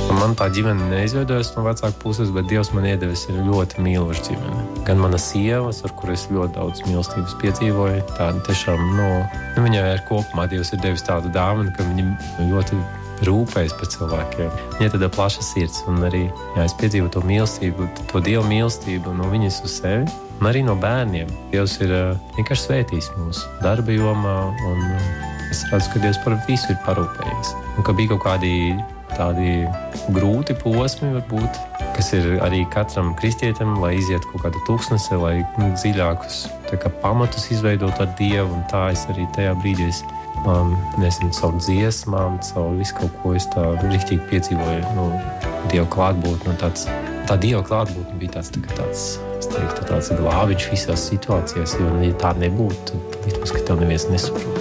Man tā ģimene neizveidojas no vecāku puses, bet Dievs man iedevis ir ļoti mīloša ģimene. Gan mana sievas, ar kuru es ļoti daudz mīlestības piedzīvoju, tāda tiešām, viņai ar kopumā Dievs ir devis tādu dāvanu, ka viņa ļoti rūpējas par cilvēkiem. Viņai tāda plaša sirds, un arī, es piedzīvoju to mīlestību, to Dieva mīlestību no viņas uz sevi, un arī no bērniem. Dievs ir vienkārši svētījis mūsu darba jomā, un es redzu, ka Dievs par visu ir parūpējies. Un ka bija kaut kādi tādi grūti posmi, varbūt, kas ir arī katram kristietim, lai iziet kaut kādu tūkstnesi, lai dziļākus pamatus izveidot ar Dievu, un tā es arī tajā brīdī caur dziesmām, caur visu kaut ko es tā riktīgi piedzīvoju, Dieva klātbūtni, tā Dieva klātbūtne bija tāds glābiņš visās situācijās, jo, ja tā nebūtu, tad liktos, ka tev neviens nesaprot.